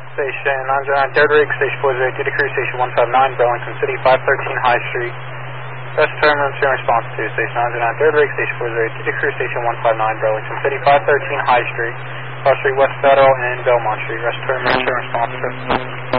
Station 909, third rig, station 40, due to crew station 159, Burlington City, 513 High Street. Best terminal in response to station 909, third rig, station 40, due to crew station 159, Burlington City, 513 High Street, Cross Street, West Federal, and Belmont Street. Rest terminal in response to.